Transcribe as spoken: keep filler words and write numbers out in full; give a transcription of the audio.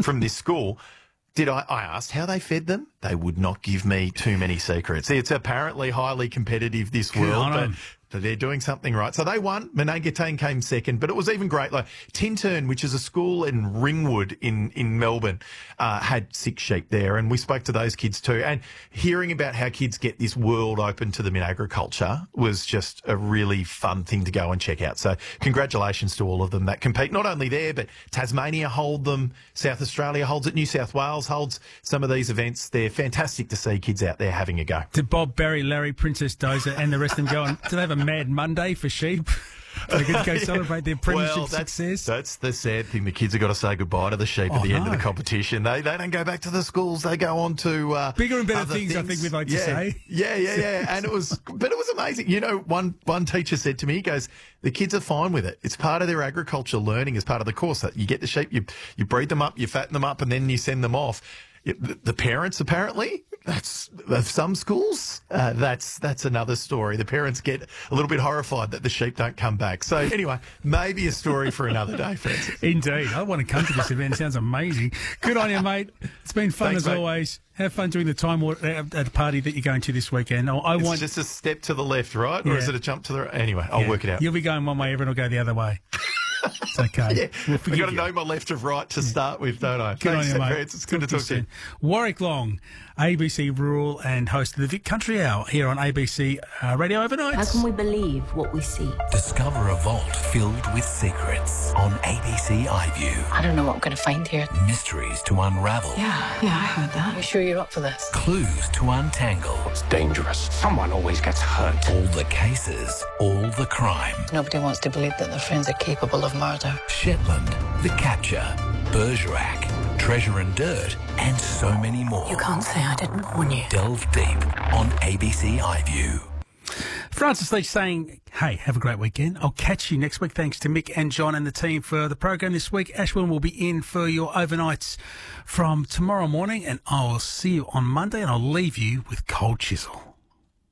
from this school. Did I, I asked how they fed them. They would not give me too many secrets. It's apparently highly competitive, this Good world, on but 'em. they're doing something right. So they won. Menangatane came second, but it was even great. Like Tintern, which is a school in Ringwood in, in Melbourne, uh, had six sheep there. And we spoke to those kids too. And hearing about how kids get this world open to them in agriculture was just a really fun thing to go and check out. So congratulations to all of them that compete, not only there, but Tasmania hold them, South Australia holds it, New South Wales holds some of these events. They're fantastic to see kids out there having a go. Did Bob, Barry, Larry, Princess Dozer and the rest of them go on? Do they have a Mad Monday for sheep? So they can go celebrate their premiership well, that's, success? That's the sad thing. The kids have got to say goodbye to the sheep Oh, at the end no. of the competition. They they don't go back to the schools. They go on to uh, Bigger and better other things, I think we'd like to yeah. say. Yeah, yeah, yeah. And it was, but it was amazing. You know, one one teacher said to me, he goes, the kids are fine with it. It's part of their agriculture learning as part of the course. That you get the sheep, you you breed them up, you fatten them up, and then you send them off. It, the, the parents apparently. That's of some schools. Uh, that's that's another story. The parents get a little bit horrified that the sheep don't come back. So anyway, maybe a story for another day, Francis. Indeed. I want to come to this event. It sounds amazing. Good on you, mate. It's been fun Thanks, as mate. always. Have fun during the time wa- at at a party that you're going to this weekend. I I It's want. just a step to the left, right? Or Yeah. is it a jump to the right? Anyway, I'll yeah. work it out. You'll be going one way, everyone will go the other way. It's okay. Yeah, We'll I've forgive got to you. know my left of right to start with, don't I? Good Thanks, on you, mate. Francis. It's good to talk to you. soon. Warwick Long, A B C Rural and host of the Vic Country Hour here on A B C uh, Radio Overnight. How can we believe what we see? Discover a vault filled with secrets on A B C iView. I don't know what I'm going to find here. Mysteries to unravel. Yeah, yeah, I heard that. You sure you're up for this? Clues to untangle. It's dangerous. Someone always gets hurt. All the cases, all the crime. Nobody wants to believe that their friends are capable of murder. Shetland, The Capture, Bergerac, Treasure and Dirt, and so many more. You can't say I didn't warn you. Delve deep on A B C iView. Francis Leach saying, hey, have a great weekend. I'll catch you next week. Thanks to Mick and John and the team for the program this week. Ashwin will be in for your overnights from tomorrow morning, and I will see you on Monday, and I'll leave you with Cold Chisel.